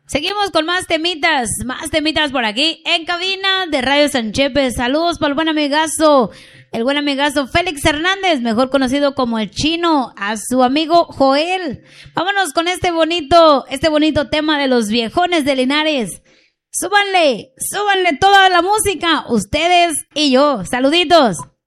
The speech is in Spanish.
Seguimos con más temitas por aquí en cabina de Radio San Chepe. Saludos para el buen amigazo Félix Hernández, mejor conocido como el Chino, a su amigo Joel. Vámonos con este bonito tema de los viejones de Linares. Súbanle toda la música, ustedes y yo. Saluditos.